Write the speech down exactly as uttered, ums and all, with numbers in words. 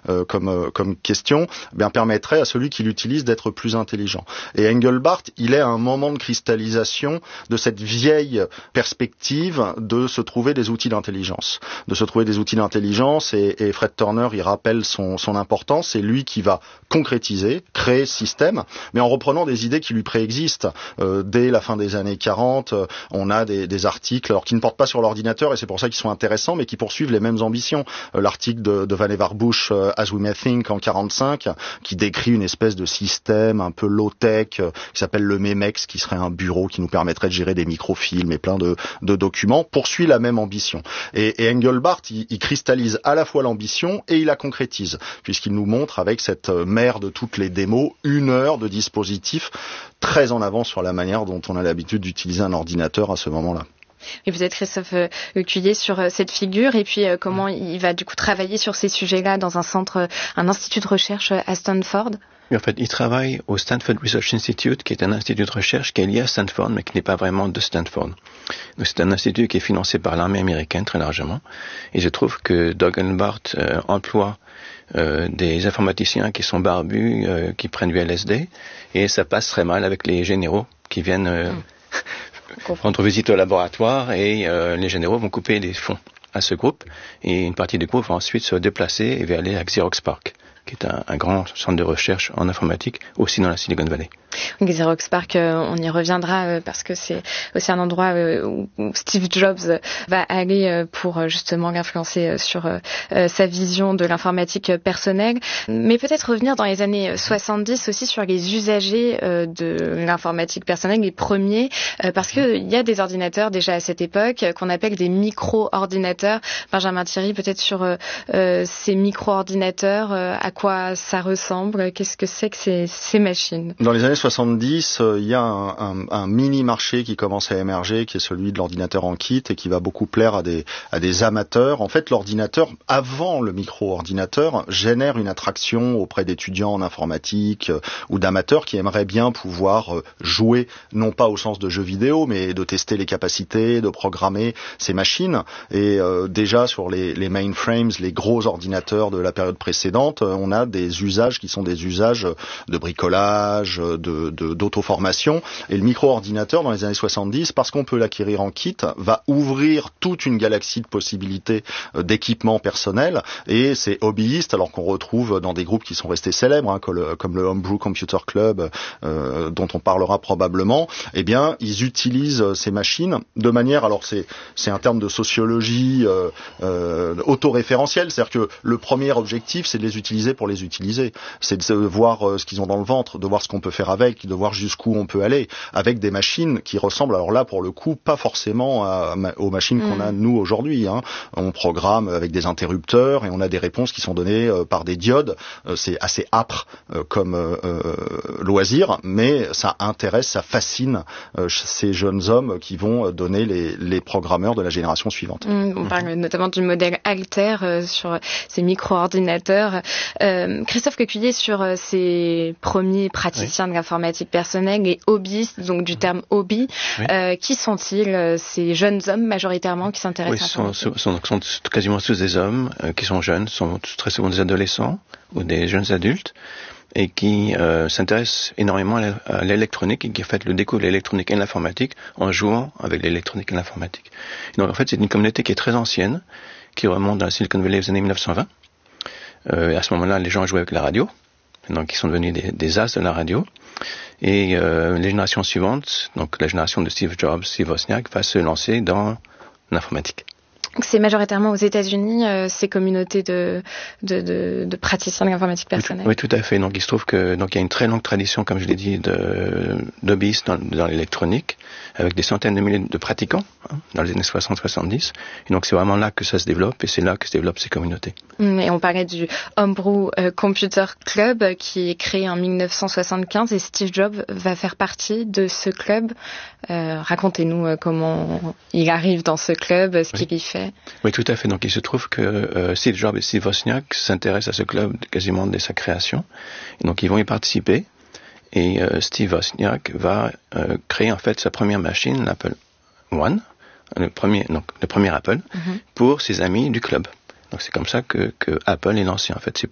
euh, comme, euh, comme question, eh bien permettrait à celui qui l'utilise d'être plus intelligent. Et Engelbart, il est à un moment de cristallisation de cette vieille perspective de se trouver des outils d'intelligence, de se trouver des outils d'intelligence, et, et Fred Turner y rappelle son, son importance. C'est lui qui va concrétiser, créer ce système, mais en reprenant des idées qui lui préexistent. Euh, dès la fin des années quarante, euh, on a des, des articles, alors qui ne portent pas sur l'ordinateur, et c'est pour ça qu'ils sont intéressants, mais qui poursuivent les mêmes ambitions. Euh, l'article de, de Vannevar Bush, euh, As We May Think, en quarante-cinq, qui décrit une espèce de système un peu low-tech, euh, qui s'appelle le Memex, qui serait un bureau qui nous permettrait de gérer des microfilms et plein de, de documents, poursuit la même ambition. Et, et Engelbart, il, il cristallise à la fois l'ambition et il la concrétise, puisqu'il nous montre avec cette mère de toutes les démos, une heure de dispositif très en avance sur la manière dont on a l'habitude d'utiliser un ordinateur à ce moment-là. Et peut-être Christophe euh, Cuillet sur euh, cette figure, et puis euh, comment il va du coup travailler sur ces sujets-là dans un centre, euh, un institut de recherche euh, à Stanford. En fait, il travaille au Stanford Research Institute, qui est un institut de recherche qui est lié à Stanford, mais qui n'est pas vraiment de Stanford. Donc, c'est un institut qui est financé par l'armée américaine très largement. Et je trouve que Doug Engelbart euh, emploie euh, des informaticiens qui sont barbus, euh, qui prennent du L S D, et ça passe très mal avec les généraux qui viennent euh, mmh. rendre visite au laboratoire, et euh, les généraux vont couper les fonds à ce groupe, et une partie du groupe va ensuite se déplacer et va aller à Xerox PARC, qui est un, un grand centre de recherche en informatique, aussi dans la Silicon Valley. Xerox PARC, euh, on y reviendra euh, parce que c'est aussi un endroit euh, où, où Steve Jobs euh, va aller euh, pour euh, justement l'influencer euh, sur euh, euh, sa vision de l'informatique euh, personnelle. Mais peut-être revenir dans les années soixante-dix aussi sur les usagers euh, de l'informatique personnelle, les premiers, euh, parce qu'il y a des ordinateurs déjà à cette époque euh, qu'on appelle des micro-ordinateurs. Benjamin Thierry, peut-être sur euh, euh, ces micro-ordinateurs, euh, à quoi ça ressemble, qu'est-ce que c'est que ces, ces machines? Dans les années soixante-dix, euh, il y a un, un, un mini-marché qui commence à émerger, qui est celui de l'ordinateur en kit, et qui va beaucoup plaire à des, à des amateurs. En fait, l'ordinateur, avant le micro-ordinateur, génère une attraction auprès d'étudiants en informatique euh, ou d'amateurs qui aimeraient bien pouvoir euh, jouer, non pas au sens de jeux vidéo, mais de tester les capacités, de programmer ces machines. Et euh, déjà, sur les, les mainframes, les gros ordinateurs de la période précédente, euh, on a des usages qui sont des usages de bricolage, de De, de, d'auto-formation, et le micro-ordinateur dans les années soixante-dix, parce qu'on peut l'acquérir en kit, va ouvrir toute une galaxie de possibilités euh, d'équipements personnels, et c'est hobbyistes, alors qu'on retrouve dans des groupes qui sont restés célèbres, hein, comme, le, comme le Homebrew Computer Club, euh, dont on parlera probablement, eh bien, ils utilisent ces machines de manière, alors c'est, c'est un terme de sociologie euh, euh, autoréférentielle, c'est-à-dire que le premier objectif, c'est de les utiliser pour les utiliser, c'est de voir euh, ce qu'ils ont dans le ventre, de voir ce qu'on peut faire avec, de voir jusqu'où on peut aller, avec des machines qui ressemblent, alors là pour le coup, pas forcément à, aux machines mmh. qu'on a nous aujourd'hui. Hein. On programme avec des interrupteurs et on a des réponses qui sont données euh, par des diodes. Euh, c'est assez âpre euh, comme euh, loisir, mais ça intéresse, ça fascine euh, ces jeunes hommes qui vont donner les, les programmeurs de la génération suivante. Mmh, on parle mmh. notamment du modèle Altair euh, sur ces micro-ordinateurs. Euh, Christophe Cuillet, sur euh, ces premiers praticiens oui. de l'informatique personnelle et hobbyistes, donc du terme hobby, oui. euh, qui sont-ils, euh, ces jeunes hommes majoritairement qui s'intéressent oui, à sont, sont, sont quasiment tous des hommes euh, qui sont jeunes, sont très souvent des adolescents ou des jeunes adultes, et qui euh, s'intéressent énormément à l'électronique et qui en fait le découvre l'électronique et l'informatique en jouant avec l'électronique et l'informatique. Et donc en fait c'est une communauté qui est très ancienne, qui remonte dans la Silicon Valley aux années mille neuf cent vingt. Euh, à ce moment-là, les gens jouaient avec la radio, donc ils sont devenus des, des as de la radio. Et euh, les générations suivantes, donc la génération de Steve Jobs, Steve Wozniak, va se lancer dans l'informatique. C'est majoritairement aux États-Unis, euh, ces communautés de, de, de, de praticiens de l'informatique personnelle. Oui, tout à fait. Donc, il se trouve que donc il y a une très longue tradition, comme je l'ai dit, de d'hobbyistes dans, dans l'électronique, avec des centaines de milliers de pratiquants hein, dans les années soixante soixante-dix. Et donc, c'est vraiment là que ça se développe, et c'est là que se développent ces communautés. Et on parlait du Homebrew Computer Club qui est créé en mille neuf cent soixante-quinze, et Steve Jobs va faire partie de ce club. Euh, racontez-nous comment il arrive dans ce club, ce oui. qu'il y fait. Oui, tout à fait. Donc, il se trouve que euh, Steve Jobs et Steve Wozniak s'intéressent à ce club quasiment dès sa création. Et donc, ils vont y participer. Et euh, Steve Wozniak va euh, créer en fait sa première machine, l'Apple One, le premier, donc le premier Apple, mm-hmm. pour ses amis du club. Donc, c'est comme ça que, que Apple est lancé en fait. C'est